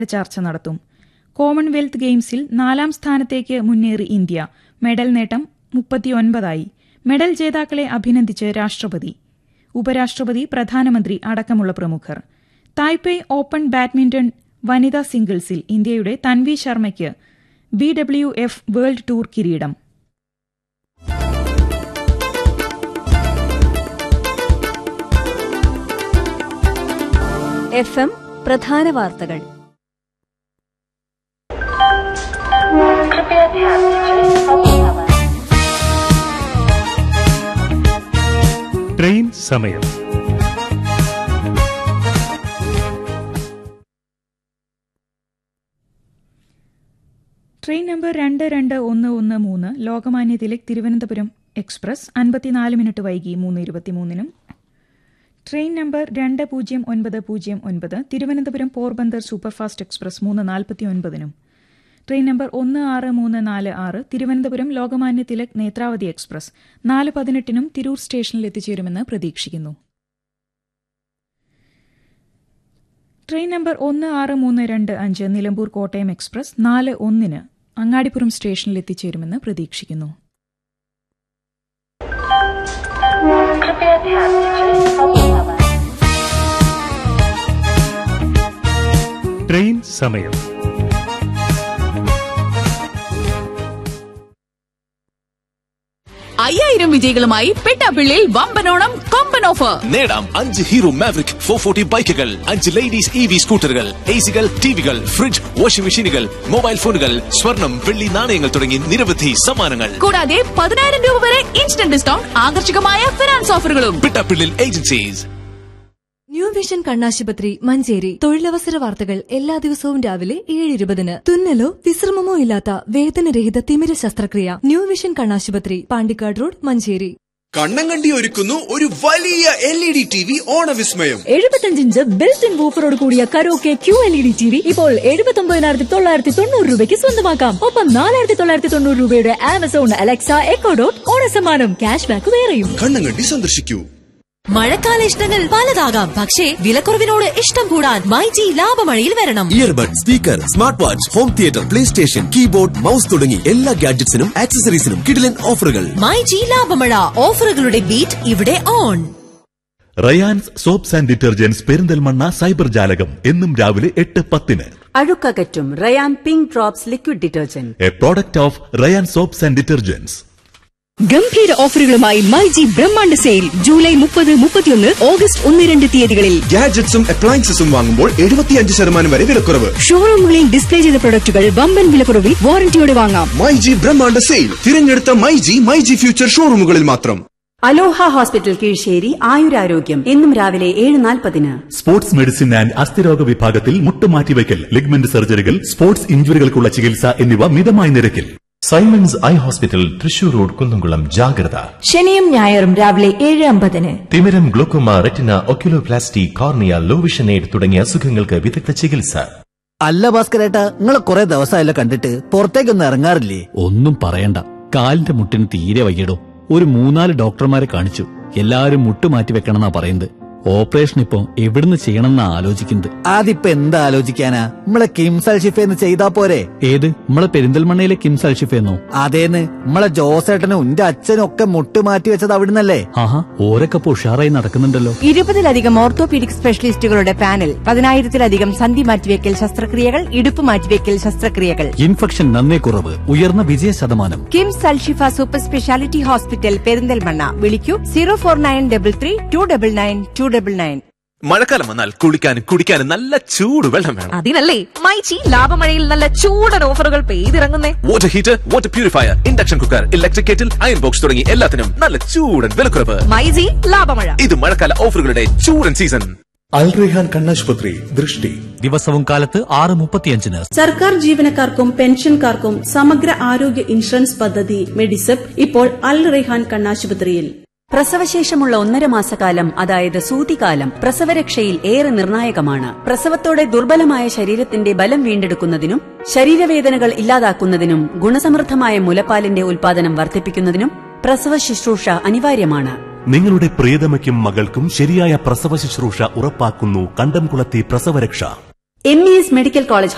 ചർച്ച നടത്തും. കോമൺവെൽത്ത് ഗെയിംസിൽ 4ാം സ്ഥാനത്തേക്ക് മുന്നേറി ഇന്ത്യ. മെഡൽ നേട്ടം 39. മെഡൽ ജേതാക്കളെ അഭിനന്ദിച്ച് രാഷ്ട്രപതി, ഉപരാഷ്ട്രപതി, പ്രധാനമന്ത്രി അടക്കമുള്ള പ്രമുഖർ. തായ്പേയ് ഓപ്പൺ ബാഡ്മിന്റൺ വനിതാ സിംഗിൾസിൽ ഇന്ത്യയുടെ തൻവി ശർമ്മയ്ക്ക് BWF വേൾഡ് ടൂർ കിരീടം. FM പ്രധാന വാർത്തകൾ. ട്രെയിൻ സമയം. Train number 22113 Lokmanya Tilak Thiruvananthapuram express 54 minute വൈകി 3:23. Train number 20909 Thiruvananthapuram Porbandar superfast express 3:49. Train number 16346 Thiruvananthapuram Lokmanya Tilak Netravati express 4:18 Tirur സ്റ്റേഷനിൽ എത്തിച്ചേരുമെന്ന് പ്രതീക്ഷിക്കുന്നു. Train number 16325 Nilambur Kottayam express 4:01 Angadipuram സ്റ്റേഷനിൽ എത്തിച്ചേരുമെന്ന് പ്രതീക്ഷിക്കുന്നു. ട്രെയിൻ സമയം. വിജയികളുമായി പെട്ടാപ്പിള്ളിയിൽ വമ്പനോണം കൊമ്പൻ ഓഫർ. നേടാം 5 ഹീറോ മാവറിക് 440 ബൈക്കുകൾ, 5 ലേഡീസ് EV സ്കൂട്ടറുകൾ, എസികൾ, ടിവികൾ, ഫ്രിഡ്ജ്, വാഷിംഗ് മെഷീനുകൾ, മൊബൈൽ ഫോണുകൾ, സ്വർണം, വെള്ളി നാണയങ്ങൾ തുടങ്ങി നിരവധി സമ്മാനങ്ങൾ. കൂടാതെ 10,000 രൂപ വരെ ഇൻസ്റ്റന്റ് ഡിസ്കൗണ്ട്, ആകർഷകമായ ഫിനാൻസ് ഓഫറുകളും. പെട്ടാപ്പിള്ളിൽ ഏജൻസീസ്. ന്യൂ വിഷൻ കണ്ണാശുപത്രി മഞ്ചേരി. തൊഴിലവസര വാർത്തകൾ എല്ലാ ദിവസവും രാവിലെ 7:20. തുന്നലോ വിശ്രമമോ ഇല്ലാത്ത വേദനരഹിത തിമിര ശസ്ത്രക്രിയ. ന്യൂ വിഷൻ കണ്ണാശുപത്രി, പാണ്ടിക്കാട് റോഡ്, മഞ്ചേരി. കണ്ണങ്കണ്ടി ഒരുക്കുന്നു ഒരു വലിയ LED TV ഓണവിസ്മയം. 75 inch built in വൂഫറോട് കൂടിയ കരോക്കെ QLED TV ഇപ്പോൾ 79,990 രൂപയ്ക്ക് സ്വന്തമാക്കാം. ഒപ്പം 4,990 രൂപയുടെ Amazon Alexa echo dot ഓണസമ്മാനം. Cash back വേറെയും. കണ്ണങ്കണ്ടി സന്ദർശിക്കൂ. മഴക്കാല ഇഷ്ടങ്ങൾ പലതാകാം, പക്ഷേ വിലക്കുറവിനോട് ഇഷ്ടം കൂടാൻ മൈജി ലാഭമഴയിൽ വരണം. Earbud, speaker, smart watch, home theatre, play station, keyboard, mouse തുടങ്ങി എല്ലാ ഗാഡ്ജറ്റ്സിനും ആക്സസറീസിനും കിടിലൻ ഓഫറുകൾ. മൈജി ലാഭമഴ, ഓഫറുകളുടെ ബീറ്റ് ഇവിടെ on. Rayan's soaps and detergents Perinthalmanna cyber ജാലകം എന്നും രാവിലെ 8:10. അഴുക്കകറ്റും Ryan pink drops liquid detergent, A product of Ryan soaps and detergents. ഗംഭീര ഓഫറുകളുമായി മൈജി ബ്രഹ്മാണ്ഡ സെയിൽ ജൂലൈ 30, 31, ഓഗസ്റ്റ് 1, 2 തീയതികളിൽ. ഗാഡ്ജറ്റ്സും അപ്ലയൻസസും വാങ്ങുമ്പോൾ 75% വരെ വിലക്കുറവ്. ഷോറൂമുകളിൽ ഡിസ്പ്ലേ ചെയ്ത പ്രൊഡക്റ്റുകൾ വമ്പൻ വിലക്കുറവിൽ വാറന്റിയോടെ വാങ്ങാം. മൈജി ബ്രഹ്മാണ്ഡ സെയിൽ തിരഞ്ഞെടുത്ത മൈജി ഫ്യൂച്ചർ ഷോറൂമുകളിൽ മാത്രം. അലോഹ ഹോസ്പിറ്റൽ കീഴ്ശ്ശേരി ആയുരാരോഗ്യം എന്നും രാവിലെ 7:40. സ്പോർട്സ് മെഡിസിൻ ആൻഡ് അസ്ഥിരോഗ വിഭാഗത്തിൽ മുട്ടുമാറ്റിവയ്ക്കൽ, ലിഗ്മെന്റ് സർജറികൾ, സ്പോർട്സ് ഇഞ്ചുറികൾക്കുള്ള ചികിത്സ എന്നിവ മിതമായ നിരക്കിൽ. Symons eye hospital, Thrissur road, Kunnamkulam. ജാഗ്രത. ശനിയും ഞായറും രാവിലെ 7:50. തിമിരം, glaucoma, retina, oculoplasty, cornea, low vision aid തുടങ്ങിയ അസുഖങ്ങൾക്ക് വിദഗ്ധ ചികിത്സ. അല്ല ഭാസ്കരേട്ടാ, നിങ്ങളെ കുറെ ദിവസമായല്ലോ കണ്ടിട്ട്, പുറത്തേക്കൊന്നും ഇറങ്ങാറില്ലേ? ഒന്നും പറയണ്ട, കാലിന്റെ മുട്ടിന് തീരെ വയ്യടോ. ഒരു 3-4 ഡോക്ടർമാരെ കാണിച്ചു. എല്ലാരും മുട്ട് മാറ്റി വെക്കണമെന്നാ പറയുന്നത്. ഓപ്പറേഷൻ ഇപ്പൊ എവിടുന്ന് ചെയ്യണമെന്നാ ആലോചിക്കുന്നത്. അതിപ്പോ എന്താ ആലോചിക്കാനാ, നമ്മളെ കിംസ് അൽഷിഫേന്ന് ചെയ്താ പോരെ? ഏത്, നമ്മളെ പെരിന്തൽമണ്ണയിലെ കിംസ് അൽഷിഫേന്നോ? അതേന്ന്, നമ്മളെ ജോസേട്ടനും എന്റെ അച്ഛനും ഒക്കെ മുട്ട് മാറ്റി വെച്ചത് അവിടുന്നല്ലേ? ആഹാ, ഓരൊക്കെ ഉഷാറായി നടക്കുന്നുണ്ടല്ലോ. 20-ലധികം ഓർത്തോപീഡിക് സ്പെഷ്യലിസ്റ്റുകളുടെ പാനൽ, 10,000-ലധികം സന്ധി മാറ്റിവെക്കൽ ശസ്ത്രക്രിയകൾ, ഇടുപ്പ് മാറ്റിവെക്കൽ ശസ്ത്രക്രിയകൾ. ഇൻഫെക്ഷൻ നന്നേ കുറവ്, ഉയർന്ന വിജയ ശതമാനം. KIMS Alshifa super speciality hospital, Perinthalmanna. വിളിക്കൂ 0493 299 299. മഴക്കാലം വന്നാൽ കുളിക്കാനും കുടിക്കാനും നല്ല ചൂട് വെള്ളം വേണം. അതിനല്ലേ മൈജി ലാഭമഴയിൽ നല്ല ചൂടൻ ഓഫറുകൾ പെയ്തിറങ്ങുന്നേ. Water heater, water purifier, induction cooker, electric kettle, iron box തുടങ്ങി എല്ലാത്തിനും നല്ല ചൂടൻ വിലക്കുറവ്. മൈജി ലാഭമഴ. ഇത് മഴക്കാല ഓഫറുകളുടെ ചൂടൻ സീസൺ. അൽ റെഹാൻ കണ്ണാശുപത്രി, ദൃഷ്ടി. ദിവസവും കാലത്ത് 6:35. സർക്കാർ ജീവനക്കാർക്കും പെൻഷൻകാർക്കും സമഗ്ര ആരോഗ്യ ഇൻഷുറൻസ് പദ്ധതി മെഡിസെപ് ഇപ്പോൾ അൽ റെഹാൻ കണ്ണാശുപത്രിയിൽ. പ്രസവശേഷമുള്ള 1.5 മാസക്കാലം, അതായത് സൂതികാലം, പ്രസവരക്ഷയിൽ ഏറെ നിർണായകമാണ്. പ്രസവത്തോടെ ദുർബലമായ ശരീരത്തിന്റെ ബലം വീണ്ടെടുക്കുന്നതിനും ശരീരവേദനകൾ ഇല്ലാതാക്കുന്നതിനും ഗുണസമൃദ്ധമായ മുലപ്പാലിന്റെ ഉൽപാദനം വർദ്ധിപ്പിക്കുന്നതിനും പ്രസവ ശുശ്രൂഷ അനിവാര്യമാണ്. നിങ്ങളുടെ പ്രിയതമയ്ക്കും മകൾക്കും ശരിയായ പ്രസവ ശുശ്രൂഷ ഉറപ്പാക്കുന്നു കണ്ടംകുളത്തെ പ്രസവരക്ഷ. MES medical college